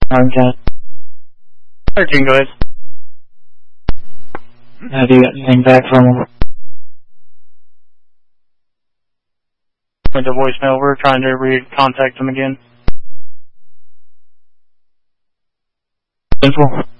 Cat. 13, go ahead. Have you got anything back from him? Went to voicemail. We're trying to contact them again. Central.